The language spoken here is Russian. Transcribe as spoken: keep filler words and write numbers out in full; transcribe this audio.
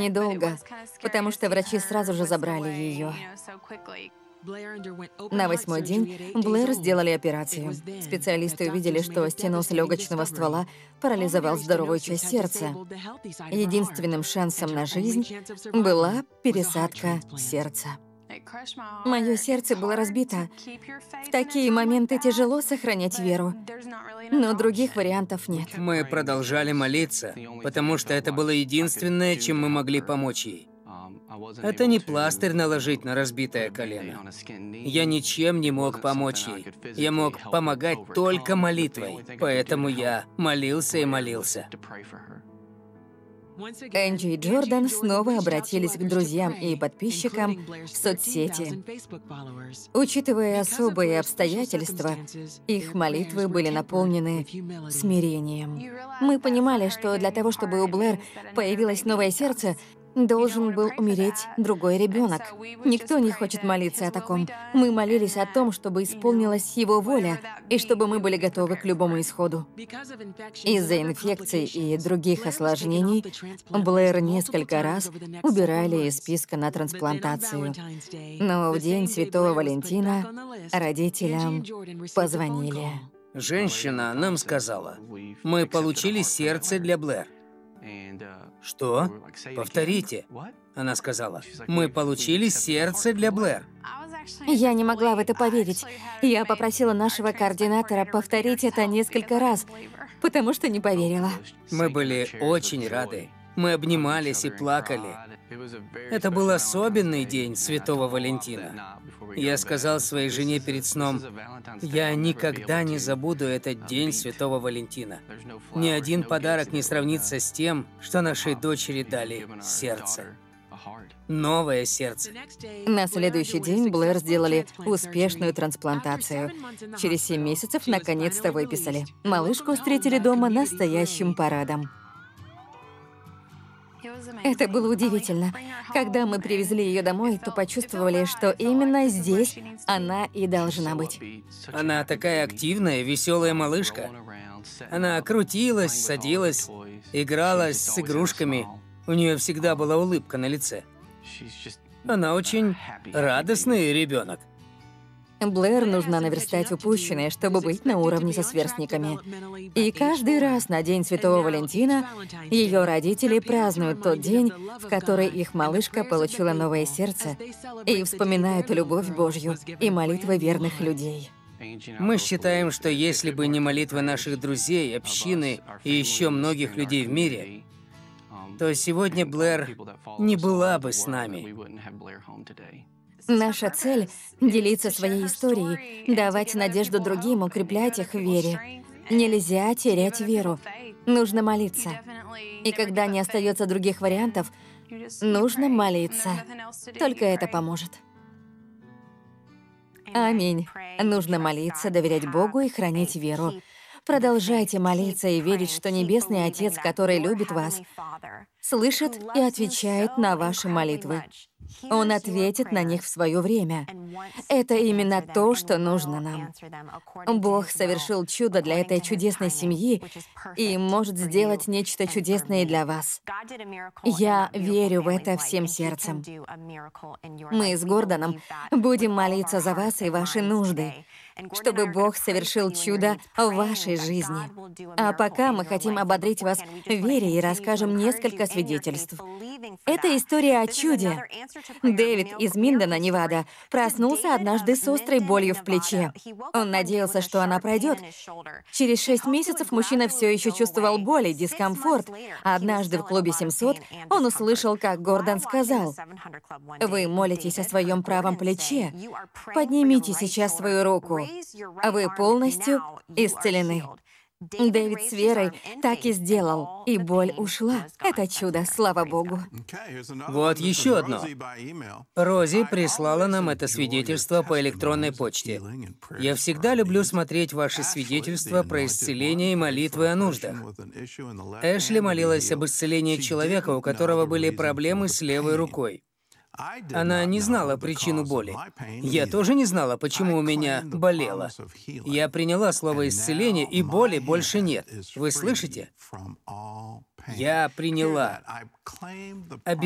недолго, потому что врачи сразу же забрали ее. На восьмой день Блэр сделали операцию. Специалисты увидели, что стеноз легочного ствола парализовал здоровую часть сердца. Единственным шансом на жизнь была пересадка сердца. Мое сердце было разбито. В такие моменты тяжело сохранять веру, но других вариантов нет. Мы продолжали молиться, потому что это было единственное, чем мы могли помочь ей. Это не пластырь наложить на разбитое колено. Я ничем не мог помочь ей. Я мог помогать только молитвой, поэтому я молился и молился. Энджи и Джордан снова обратились к друзьям и подписчикам в соцсети. Учитывая особые обстоятельства, их молитвы были наполнены смирением. Мы понимали, что для того, чтобы у Блэр появилось новое сердце, должен был умереть другой ребенок. Никто не хочет молиться о таком. Мы молились о том, чтобы исполнилась его воля, и чтобы мы были готовы к любому исходу. Из-за инфекций и других осложнений Блэр несколько раз убирали из списка на трансплантацию. Но в день Святого Валентина родителям позвонили. Женщина нам сказала: «Мы получили сердце для Блэр». «Что? Повторите». Она сказала: «Мы получили сердце для Блэр». Я не могла в это поверить. Я попросила нашего координатора повторить это несколько раз, потому что не поверила. Мы были очень рады. Мы обнимались и плакали. Это был особенный день Святого Валентина. Я сказал своей жене перед сном: «Я никогда не забуду этот день Святого Валентина. Ни один подарок не сравнится с тем, что нашей дочери дали сердце. Новое сердце». На следующий день Блэр сделали успешную трансплантацию. Через семь месяцев наконец-то выписали. Малышку встретили дома настоящим парадом. Это было удивительно. Когда мы привезли ее домой, то почувствовали, что именно здесь она и должна быть. Она такая активная, веселая малышка. Она крутилась, садилась, игралась с игрушками. У нее всегда была улыбка на лице. Она очень радостный ребенок. Блэр нужно наверстать упущенное, чтобы быть на уровне со сверстниками. И каждый раз на День Святого Валентина ее родители празднуют тот день, в который их малышка получила новое сердце, и вспоминают любовь Божью и молитвы верных людей. Мы считаем, что если бы не молитвы наших друзей, общины и еще многих людей в мире, то сегодня Блэр не была бы с нами. Наша цель — делиться своей историей, давать надежду другим, укреплять их в вере. Нельзя терять веру. Нужно молиться. И когда не остается других вариантов, нужно молиться. Только это поможет. Аминь. Нужно молиться, доверять Богу и хранить веру. Продолжайте молиться и верить, что Небесный Отец, который любит вас, слышит и отвечает на ваши молитвы. Он ответит на них в свое время. Это именно то, что нужно нам. Бог совершил чудо для этой чудесной семьи и может сделать нечто чудесное и для вас. Я верю в это всем сердцем. Мы с Гордоном будем молиться за вас и ваши нужды, чтобы Бог совершил чудо в вашей жизни. А пока мы хотим ободрить вас в вере и расскажем несколько свидетельств. Это история о чуде. Дэвид из Миндена, Невада, проснулся однажды с острой болью в плече. Он надеялся, что она пройдет. Через шесть месяцев мужчина все еще чувствовал боль и дискомфорт. А однажды в клубе семьсот он услышал, как Гордон сказал: «Вы молитесь о своем правом плече. Поднимите сейчас свою руку. Вы полностью исцелены». Дэвид с верой так и сделал, и боль ушла. Это чудо, слава Богу. Вот еще одно. Рози прислала нам это свидетельство по электронной почте. Я всегда люблю смотреть ваши свидетельства про исцеление и молитвы о нуждах. Эшли молилась об исцелении человека, у которого были проблемы с левой рукой. Она не знала причину боли. Я тоже не знала, почему у меня болело. Я приняла слово исцеление, и боли больше нет. Вы слышите? Я приняла.